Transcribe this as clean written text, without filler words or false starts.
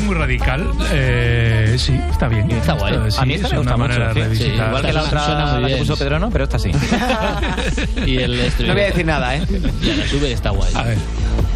muy radical. Sí, está bien. Está guay. Sí, a mí esta es me gusta una mucho. manera de Sí, revisitar. igual que la otra la que puso Pedro, no, pero esta sí. Y el No voy a decir nada, ¿eh? Y a la sube está guay. A ver.